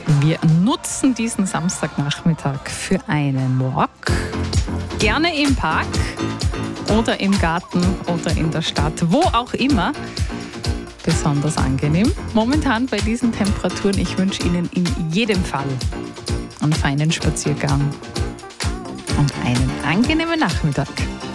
Wir nutzen diesen Samstagnachmittag für einen Walk. Gerne im Park oder im Garten oder in der Stadt, wo auch immer. Besonders angenehm. Momentan bei diesen Temperaturen. Ich wünsche Ihnen in jedem Fall einen feinen Spaziergang und einen angenehmen Nachmittag.